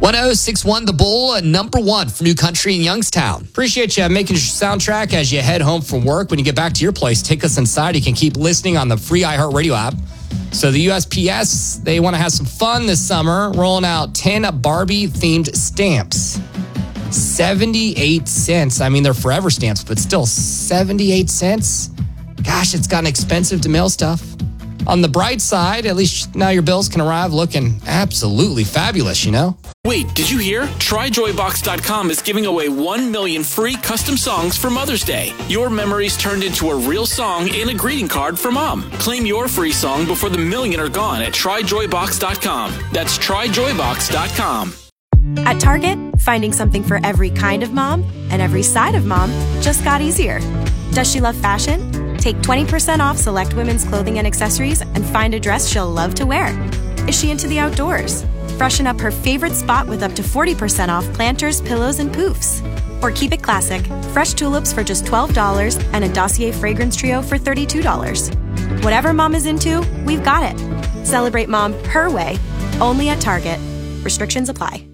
1061 The Bull, number one for New Country in Youngstown. Appreciate you making your soundtrack as you head home from work. When you get back to your place, take us inside. You can keep listening on the free iHeartRadio app. So the USPS, they want to have some fun this summer, rolling out 10 Barbie-themed stamps. 78 cents. I mean, they're forever stamps, but still 78 cents? Gosh, it's gotten expensive to mail stuff. On the bright side, at least now your bills can arrive looking absolutely fabulous, you know? Wait, did you hear? TryJoyBox.com is giving away 1 million free custom songs for Mother's Day. Your memories turned into a real song and a greeting card for Mom. Claim your free song before the million are gone at TryJoyBox.com. That's TryJoyBox.com. At Target, finding something for every kind of mom and every side of mom just got easier. Does she love fashion? Take 20% off select women's clothing and accessories and find a dress she'll love to wear. Is she into the outdoors? Freshen up her favorite spot with up to 40% off planters, pillows, and poofs. Or keep it classic. Fresh tulips for just $12 and a Dossier fragrance trio for $32. Whatever mom is into, we've got it. Celebrate mom her way, only at Target. Restrictions apply.